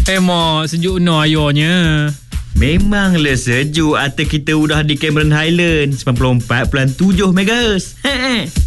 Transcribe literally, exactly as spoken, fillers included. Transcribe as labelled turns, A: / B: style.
A: Eh mak, sejuk no ayahnya.
B: Memanglah sejuk. Atas kita udah di Cameron Highland sembilan puluh empat perpuluhan tujuh megahertz.